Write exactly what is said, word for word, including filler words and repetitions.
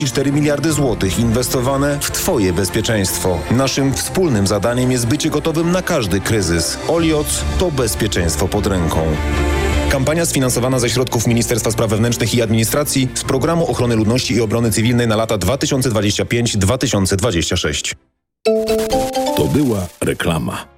cztery miliardy złotych inwestowane w Twoje bezpieczeństwo. Naszym wspólnym zadaniem jest bycie gotowym na każdy kryzys. Olioc to bezpieczeństwo pod ręką. Kampania sfinansowana ze środków Ministerstwa Spraw Wewnętrznych i Administracji z Programu Ochrony Ludności i Obrony Cywilnej na lata dwa tysiące dwudziesty piąty do dwa tysiące dwudziestego szóstego. To była reklama.